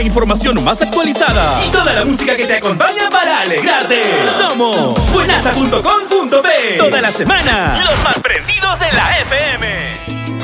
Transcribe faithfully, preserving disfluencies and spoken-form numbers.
información más actualizada y toda la música que te acompaña para alegrarte. Somos buenaza punto com punto pe. Toda la semana, los más prendidos de la F M.